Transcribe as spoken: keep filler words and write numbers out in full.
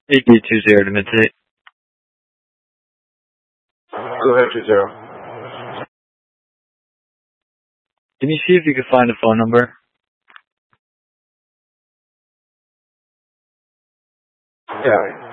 eight B two zero to Midstate. Go ahead, two zero. Can you see if you can find a phone number? Yeah.